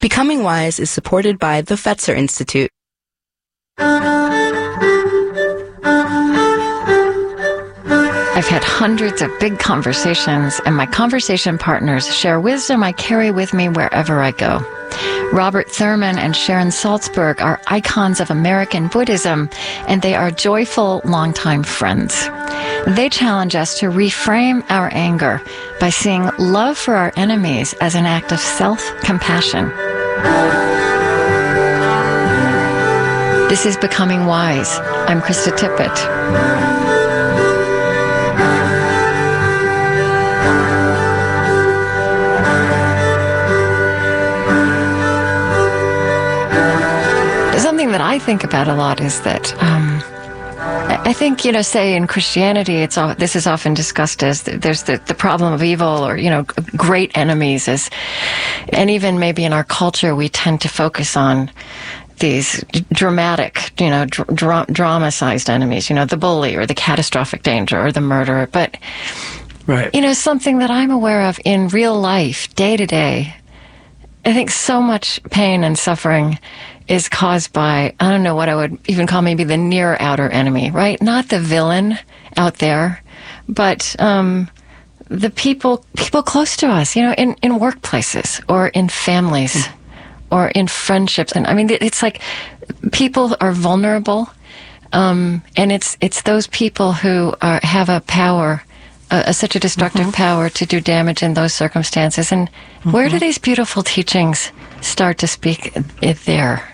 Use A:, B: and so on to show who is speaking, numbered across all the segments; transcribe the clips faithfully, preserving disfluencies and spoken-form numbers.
A: Becoming Wise is supported by the Fetzer Institute.
B: I've had hundreds of big conversations, and my conversation partners share wisdom I carry with me wherever I go. Robert Thurman and Sharon Salzberg are icons of American Buddhism, and they are joyful, longtime friends. They challenge us to reframe our anger by seeing love for our enemies as an act of self-compassion. This is Becoming Wise. I'm Krista Tippett. Something that I think about a lot is that um, I think, you know, say in Christianity, it's all, this is often discussed as the, there's the, the problem of evil, or, you know, great enemies, as, and even maybe in our culture we tend to focus on these dramatic, you know, dra- drama-sized enemies, you know, the bully or the catastrophic danger or the murderer. But,
C: right.
B: you know, something that I'm aware of in real life, day to day, I think so much pain and suffering is caused by, I don't know what I would even call maybe the near outer enemy, right? Not the villain out there, but um, the people people close to us, you know, in, in workplaces or in families mm. or in friendships. And I mean, it's like people are vulnerable, um, and it's it's those people who are, have a power, uh, such a destructive mm-hmm. power to do damage in those circumstances. And mm-hmm. where do these beautiful teachings start to speak it there?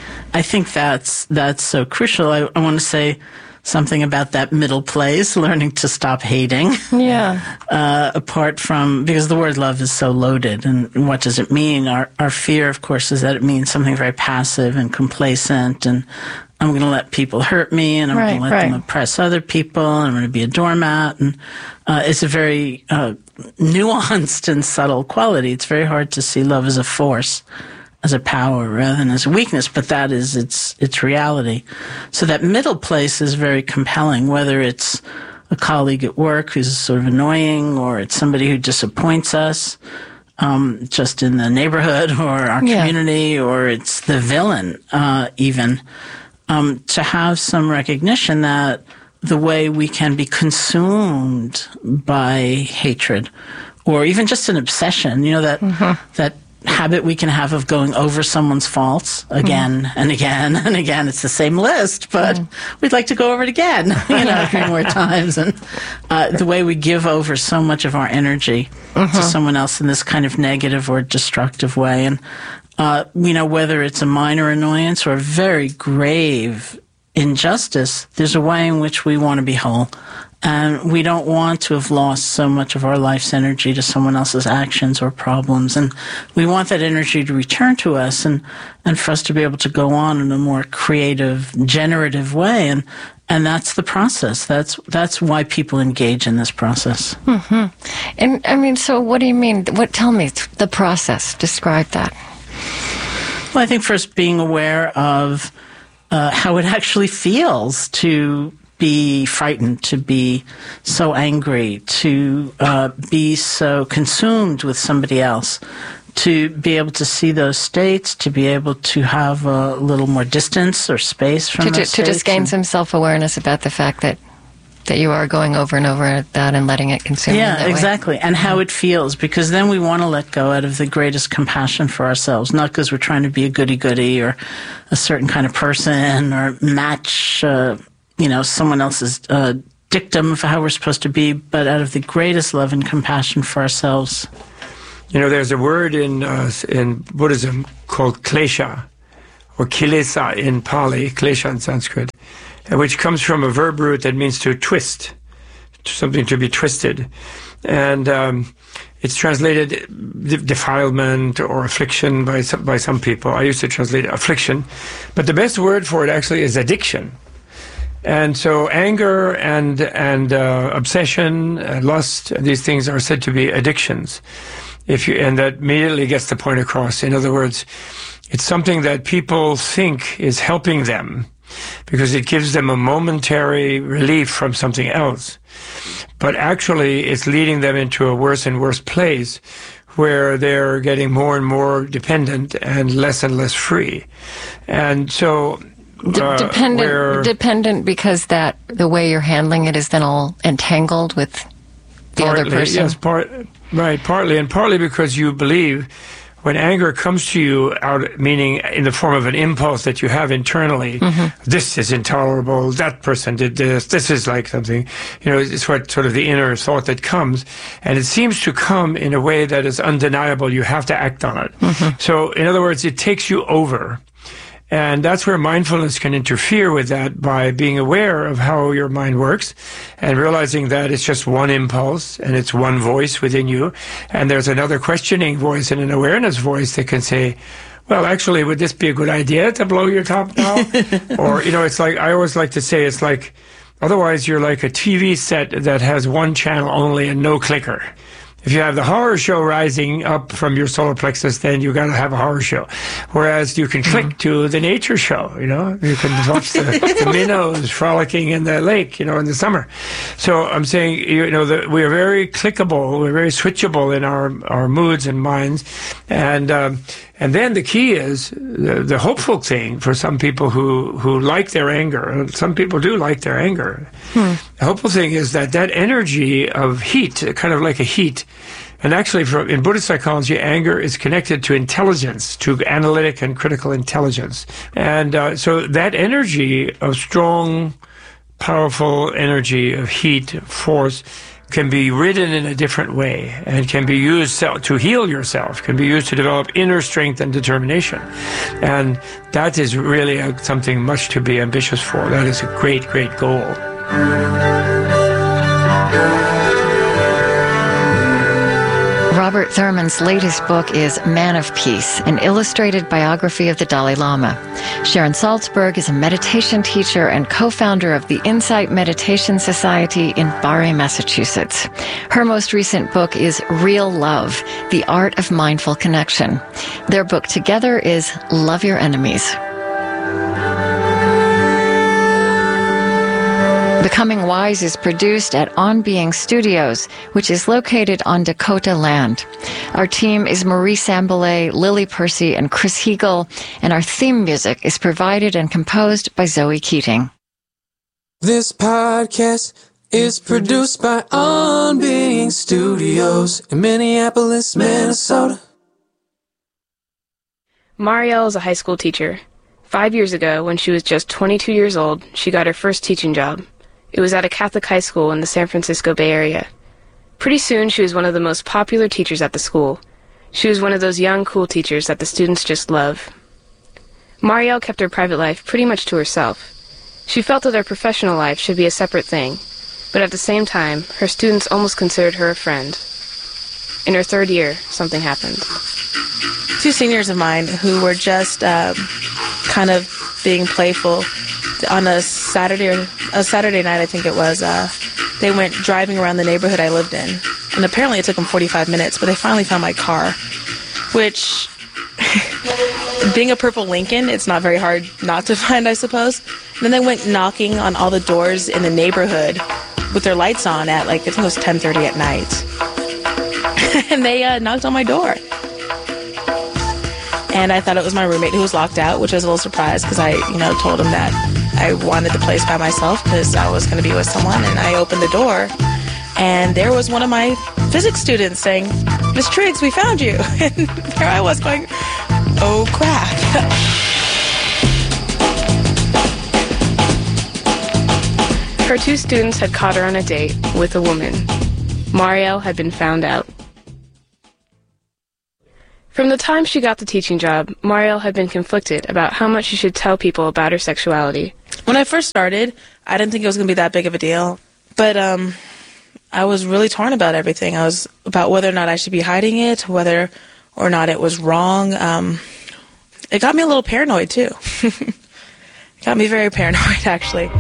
C: I think that's that's so crucial. I, I want to say something about that middle place, learning to stop hating.
B: Yeah.
C: Uh, apart from, because the word love is so loaded, and what does it mean? Our our fear, of course, is that it means something very passive and complacent, and I'm going to let people hurt me, and I'm
B: right,
C: going to let
B: right.
C: them oppress other people, and I'm going to be a doormat. And uh, it's a very uh, nuanced and subtle quality. It's very hard to see love as a force, as a power rather than as a weakness, but that is its its reality. So that middle place is very compelling, whether it's a colleague at work who's sort of annoying, or it's somebody who disappoints us, um, just in the neighborhood or our
B: yeah.
C: community, or it's the villain, uh, even, um, to have some recognition that the way we can be consumed by hatred, or even just an obsession, you know, that mm-hmm. that habit we can have of going over someone's faults again mm. and again and again. It's the same list, but mm. we'd like to go over it again, you know, a few more times. And uh, the way we give over so much of our energy mm-hmm. to someone else in this kind of negative or destructive way. And, uh, you know, whether it's a minor annoyance or a very grave injustice, there's a way in which we want to be whole. And we don't want to have lost so much of our life's energy to someone else's actions or problems. And we want that energy to return to us, and, and for us to be able to go on in a more creative, generative way. And and that's the process. That's that's why people engage in this process.
B: Mm-hmm. And I mean, so what do you mean? What? Tell me the process. Describe that.
C: Well, I think first being aware of uh, how it actually feels to be frightened, to be so angry, to uh, be so consumed with somebody else, to be able to see those states, to be able to have a little more distance or space from
B: to,
C: those
B: to,
C: states.
B: To just gain some self-awareness about the fact that that you are going over and over that and letting it consume you.
C: Yeah, exactly.
B: Way.
C: And how it feels, because then we want to let go out of the greatest compassion for ourselves, not because we're trying to be a goody-goody or a certain kind of person or match uh, you know, someone else's uh, dictum of how we're supposed to be, but out of the greatest love and compassion for ourselves.
D: You know, there's a word in uh, in Buddhism called klesha, or kilesa in Pali, klesha in Sanskrit, which comes from a verb root that means to twist, something to be twisted. And um, it's translated defilement or affliction by some, by some people. I used to translate affliction. But the best word for it actually is addiction. And so anger and and uh, obsession, uh, lust, these things are said to be addictions. If you and that immediately gets the point across. In other words, it's something that people think is helping them because it gives them a momentary relief from something else. But actually, it's leading them into a worse and worse place where they're getting more and more dependent and less and less free. And so...
B: D-
D: uh,
B: dependent,
D: where,
B: dependent because that the way you're handling it is then all entangled with the
D: partly,
B: other person.
D: Yes, part, right, partly, and partly because you believe when anger comes to you out, meaning in the form of an impulse that you have internally, mm-hmm. this is intolerable, that person did this, this is like something, you know, it's what sort of the inner thought that comes, and it seems to come in a way that is undeniable. You have to act on it. Mm-hmm. So, in other words, it takes you over. And that's where mindfulness can interfere with that by being aware of how your mind works and realizing that it's just one impulse and it's one voice within you. And there's another questioning voice and an awareness voice that can say, well, actually, would this be a good idea to blow your top now? Or, you know, it's like, I always like to say, it's like, otherwise you're like a T V set that has one channel only and no clicker. If you have the horror show rising up from your solar plexus, then you got to have a horror show. Whereas you can click mm-hmm. to the nature show, you know, you can watch the, the minnows frolicking in the lake, you know, in the summer. So I'm saying, you know, that we are very clickable, we're very switchable in our, our moods and minds. And, um, and then the key is the, the hopeful thing for some people who, who like their anger, and some people do like their anger. Hmm. The hopeful thing is that that energy of heat, kind of like a heat, and actually from, in Buddhist psychology, anger is connected to intelligence, to analytic and critical intelligence. And uh, so that energy of strong, powerful energy of heat, force, can be ridden in a different way and can be used to heal yourself, can be used to develop inner strength and determination. And that is really a, something much to be ambitious for. That is a great, great goal.
B: Robert Thurman's latest book is Man of Peace, an illustrated biography of the Dalai Lama. Sharon Salzberg is a meditation teacher and co-founder of the Insight Meditation Society in Barre, Massachusetts. Her most recent book is Real Love, The Art of Mindful Connection. Their book together is Love Your Enemies. Becoming Wise is produced at On Being Studios, which is located on Dakota land. Our team is Marie Sambolay, Lily Percy, and Chris Heagle, and our theme music is provided and composed by Zoe Keating.
E: This podcast is produced by On Being Studios in Minneapolis, Minnesota.
F: Marielle is a high school teacher. Five years ago, when she was just twenty-two years old, she got her first teaching job. It was at a Catholic high school in the San Francisco Bay Area. Pretty soon, she was one of the most popular teachers at the school. She was one of those young, cool teachers that the students just love. Marielle kept her private life pretty much to herself. She felt that her professional life should be a separate thing, but at the same time, her students almost considered her a friend. In her third year, something happened.
G: Two seniors of mine who were just um, kind of being playful on a Saturday or a Saturday night, I think it was, uh, they went driving around the neighborhood I lived in. And apparently it took them forty-five minutes, but they finally found my car, which, being a purple Lincoln, it's not very hard not to find, I suppose. And then they went knocking on all the doors in the neighborhood with their lights on at, like, I think it was ten thirty at night. And they uh, knocked on my door. And I thought it was my roommate who was locked out, which I was a little surprised because I, you know, told him that I wanted the place by myself because I was going to be with someone. And I opened the door, and there was one of my physics students saying, "Miss Triggs, we found you." And there I was going, oh, crap.
F: Her two students had caught her on a date with a woman. Marielle had been found out. From the time she got the teaching job, Marielle had been conflicted about how much she should tell people about her sexuality.
G: When I first started, I didn't think it was going to be that big of a deal. But um, I was really torn about everything. I was about whether or not I should be hiding it, whether or not it was wrong. Um, it got me a little paranoid, too. It got me very paranoid, actually.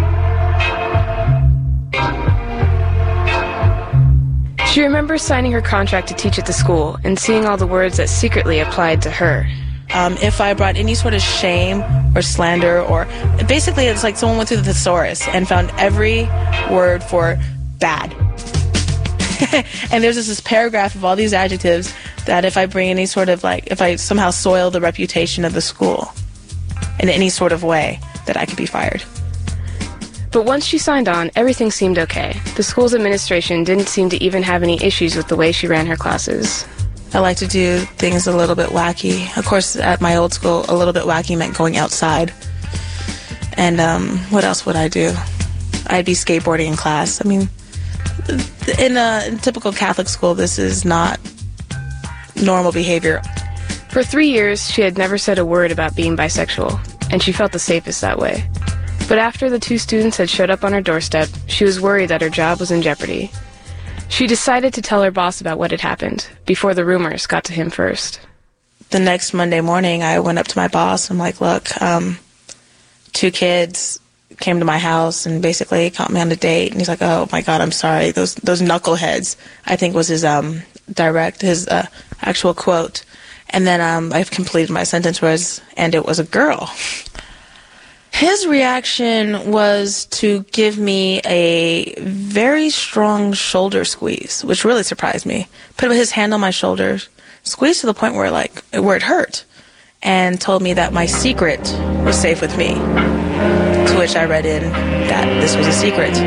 F: She remembers signing her contract to teach at the school and seeing all the words that secretly applied to her.
G: Um, if I brought any sort of shame or slander, or basically it's like someone went through the thesaurus and found every word for bad. And there's this, this paragraph of all these adjectives that if I bring any sort of, like, if I somehow soil the reputation of the school in any sort of way, that I could be fired.
F: But once she signed on, everything seemed okay. The school's administration didn't seem to even have any issues with the way she ran her classes.
G: I like to do things a little bit wacky. Of course, at my old school, a little bit wacky meant going outside. And um, what else would I do? I'd be skateboarding in class. I mean, in a in typical Catholic school, this is not normal behavior.
F: For three years, she had never said a word about being bisexual, and she felt the safest that way. But after the two students had showed up on her doorstep, she was worried that her job was in jeopardy. She decided to tell her boss about what had happened, before the rumors got to him first.
G: The next Monday morning, I went up to my boss. I'm like, look, um, two kids came to my house and basically caught me on a date. And he's like, oh, my God, I'm sorry. Those those knuckleheads, I think was his um, direct, his uh, actual quote. And then um, I've completed my sentence was, and it was a girl. His reaction was to give me a very strong shoulder squeeze, which really surprised me. Put his hand on my shoulder, squeezed to the point where, like, where it hurt, and told me that my secret was safe with me. To which I read in that this was a secret.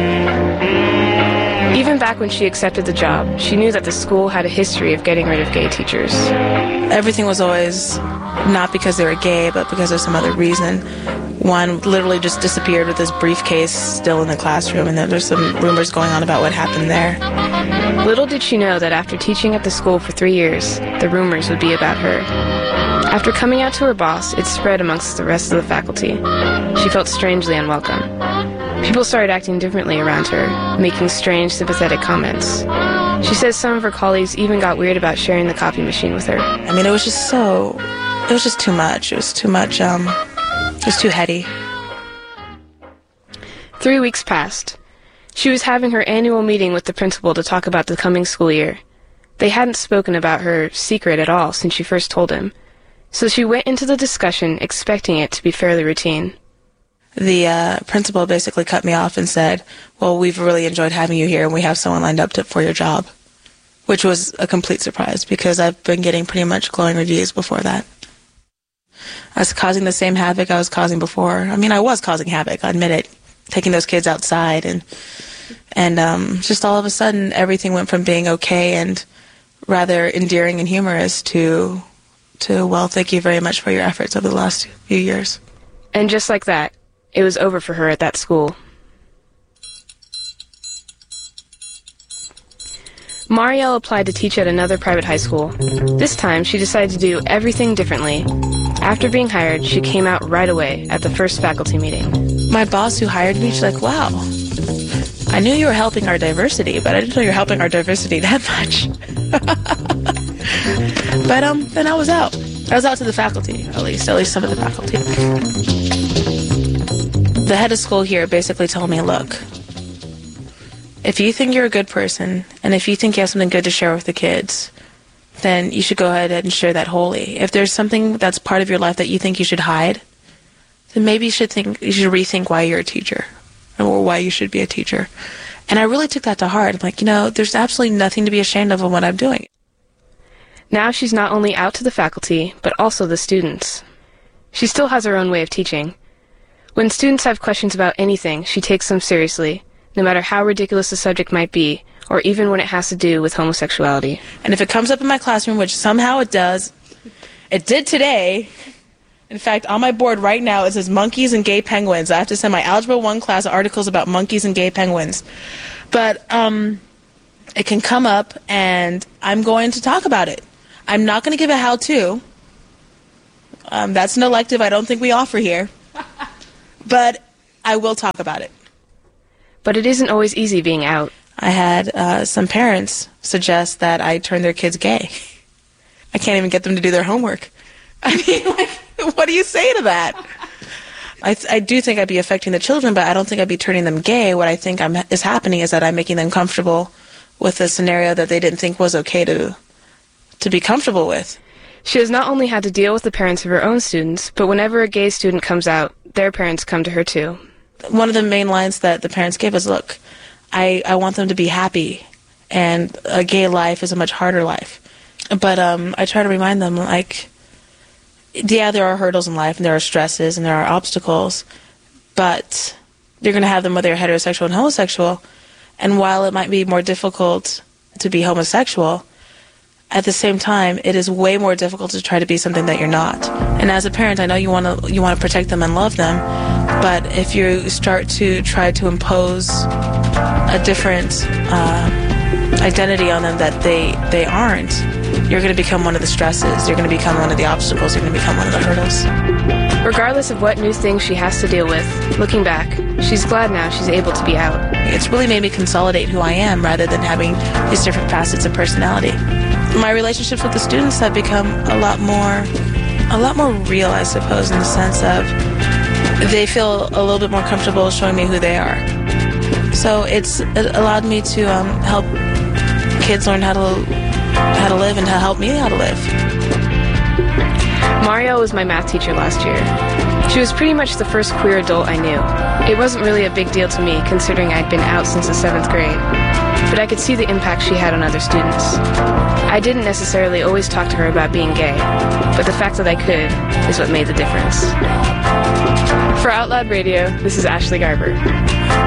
F: Even back when she accepted the job, she knew that the school had a history of getting rid of gay teachers.
G: Everything was always not because they were gay, but because of some other reason. One literally just disappeared with his briefcase still in the classroom, and then there's some rumors going on about what happened there.
F: Little did she know that after teaching at the school for three years, the rumors would be about her. After coming out to her boss, it spread amongst the rest of the faculty. She felt strangely unwelcome. People started acting differently around her, making strange, sympathetic comments. She says some of her colleagues even got weird about sharing the copy machine with her.
G: I mean, it was just so... It was just too much. It was too much, um... It was too heady.
F: Three weeks passed. She was having her annual meeting with the principal to talk about the coming school year. They hadn't spoken about her secret at all since she first told him, so she went into the discussion expecting it to be fairly routine.
G: The uh, principal basically cut me off and said, well, we've really enjoyed having you here, and we have someone lined up to, for your job, which was a complete surprise because I've been getting pretty much glowing reviews before that. I was causing the same havoc I was causing before. I mean, I was causing havoc, I admit it, taking those kids outside, and and um, just all of a sudden, everything went from being okay and rather endearing and humorous to, to, well, thank you very much for your efforts over the last few years.
F: And just like that, it was over for her at that school. Marielle applied to teach at another private high school. This time, she decided to do everything differently. After being hired, she came out right away at the first faculty meeting.
G: My boss who hired me, she's like, wow, I knew you were helping our diversity, but I didn't know you were helping our diversity that much. But um, then I was out. I was out to the faculty, at least, at least some of the faculty. The head of school here basically told me, look, if you think you're a good person, and if you think you have something good to share with the kids, then you should go ahead and share that wholly. If there's something that's part of your life that you think you should hide, then maybe you should think you should rethink why you're a teacher, or why you should be a teacher. And I really took that to heart. I'm like, you know, there's absolutely nothing to be ashamed of in what I'm doing.
F: Now she's not only out to the faculty, but also the students. She still has her own way of teaching. When students have questions about anything, she takes them seriously, no matter how ridiculous the subject might be, or even when it has to do with homosexuality.
G: And if it comes up in my classroom, which somehow it does, it did today. In fact, on my board right now, it says monkeys and gay penguins. I have to send my Algebra one class articles about monkeys and gay penguins. But um, it can come up, and I'm going to talk about it. I'm not going to give a how-to. Um, that's an elective I don't think we offer here. But I will talk about it.
F: But it isn't always easy being out.
G: I had uh, some parents suggest that I turn their kids gay. I can't even get them to do their homework. I mean, like, what do you say to that? I, th- I do think I'd be affecting the children, but I don't think I'd be turning them gay. What I think I'm, is happening is that I'm making them comfortable with a scenario that they didn't think was okay to to be comfortable with.
F: She has not only had to deal with the parents of her own students, but whenever a gay student comes out, their parents come to her too.
G: One of the main lines that the parents gave is, look, I, I want them to be happy, and a gay life is a much harder life. but um, I try to remind them, like, yeah, there are hurdles in life, and there are stresses, and there are obstacles, but you're going to have them whether you're heterosexual and homosexual. And while it might be more difficult to be homosexual, at the same time, it is way more difficult to try to be something that you're not. And as a parent, I know you want to you want to protect them and love them, but if you start to try to impose a different uh, identity on them that they, they aren't, you're going to become one of the stresses, you're going to become one of the obstacles, you're going to become one of the hurdles.
F: Regardless of what new things she has to deal with, looking back, she's glad now she's able to be out.
G: It's really made me consolidate who I am rather than having these different facets of personality. My relationships with the students have become a lot more, a lot more real, I suppose, in the sense of they feel a little bit more comfortable showing me who they are. So it's it allowed me to um, help kids learn how to how to live and to help me how to live.
F: Mario was my math teacher last year. She was pretty much the first queer adult I knew. It wasn't really a big deal to me, considering I'd been out since the seventh grade, but I could see the impact she had on other students. I didn't necessarily always talk to her about being gay, but the fact that I could is what made the difference. For Out Loud Radio, this is Ashley Garber.